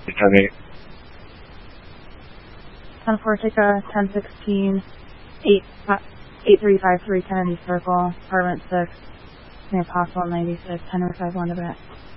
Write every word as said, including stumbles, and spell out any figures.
ten eight. ten four, take a ten sixteen, eight three five three Kennedy Circle, apartment six, Saint Apostle ninety-six, Henry five one to back.